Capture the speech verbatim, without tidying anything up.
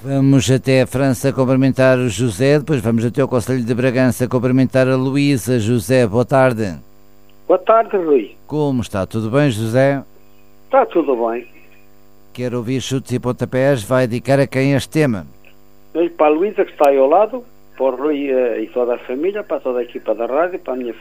Vamos até a França cumprimentar o José, depois vamos até ao Conselho de Bragança cumprimentar a Luísa. José, boa tarde. Boa tarde, Rui. Como está? Tudo bem, José? Está tudo bem. Quero ouvir chutes e pontapés. Vai dedicar a quem este tema? Para a Luísa, que está aí ao lado, para o Rui e toda a família, para toda a equipa da rádio, para a minha